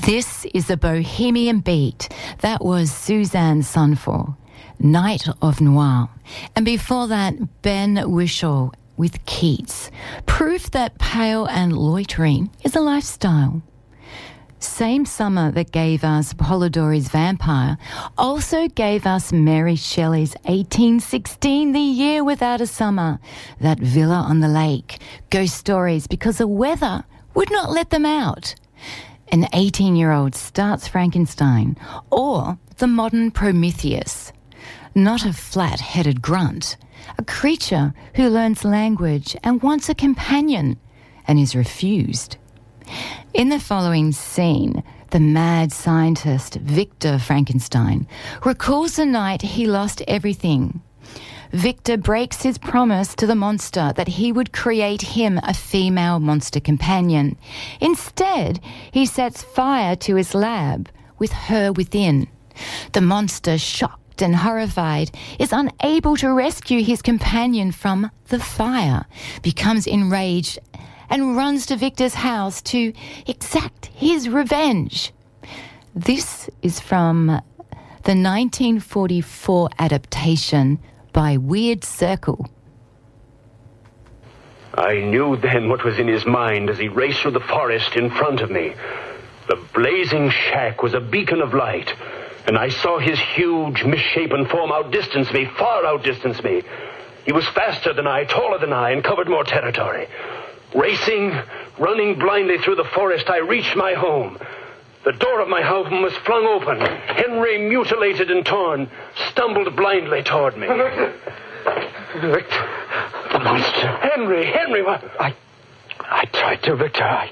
This is the Bohemian Beat. That was Suzanne Sunfall, Night of Noir. And before that, Ben Whishaw with Keats. Proof that pale and loitering is a lifestyle. Same summer that gave us Polidori's Vampire also gave us Mary Shelley's 1816, The Year Without a Summer, that villa on the lake, ghost stories because the weather would not let them out. An 18-year-old starts Frankenstein, or the modern Prometheus. Not a flat-headed grunt, a creature who learns language and wants a companion and is refused. In the following scene, the mad scientist Victor Frankenstein recalls the night he lost everything. Victor breaks his promise to the monster that he would create him a female monster companion. Instead, he sets fire to his lab with her within. The monster, shocked and horrified, is unable to rescue his companion from the fire, becomes enraged and runs to Victor's house to exact his revenge. This is from the 1944 adaptation by Weird Circle. I knew then what was in his mind as he raced through the forest in front of me. The blazing shack was a beacon of light, and I saw his huge, misshapen form outdistance me, far outdistance me. He was faster than I, taller than I, and covered more territory. Racing, running blindly through the forest, I reached my home. The door of my home was flung open. Henry, mutilated and torn, stumbled blindly toward me. Victor! The monster. Henry, what? I tried to, Victor.